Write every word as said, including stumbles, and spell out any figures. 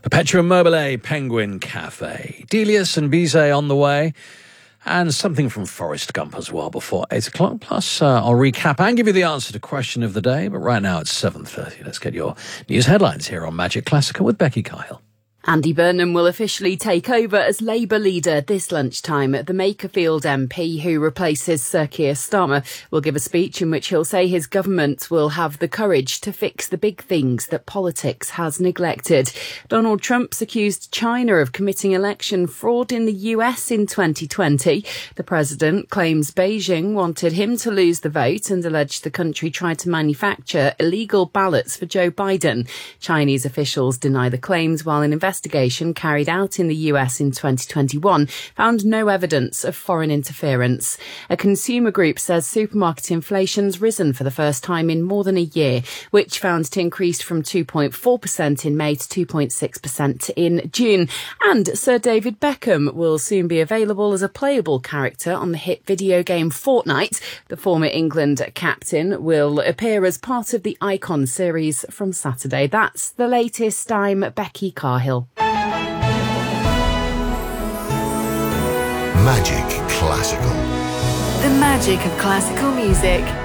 Perpetuum mobile, Penguin Cafe, Delius and Bizet on the way, and something from Forrest Gump as well before eight o'clock. Plus, uh, I'll recap and give you the answer to question of the day, but right now it's seven thirty. Let's get your news headlines here on Magic Classical with Becky Cahill. Andy Burnham will officially take over as Labour leader this lunchtime. The Makerfield M P, who replaces Sir Keir Starmer, will give a speech in which he'll say his government will have the courage to fix the big things that politics has neglected. Donald Trump's accused China of committing election fraud in the U S in twenty twenty. The president claims Beijing wanted him to lose the vote and alleged the country tried to manufacture illegal ballots for Joe Biden. Chinese officials deny the claims, while an investigation investigation carried out in the U S in twenty twenty-one found no evidence of foreign interference. A consumer group says supermarket inflation's risen for the first time in more than a year, which found it increased from two point four percent in May to two point six percent in June. And Sir David Beckham will soon be available as a playable character on the hit video game Fortnite. The former England captain will appear as part of the Icon series from Saturday. That's the latest. I'm Becky Cahill. Magic Classical. The magic of classical music.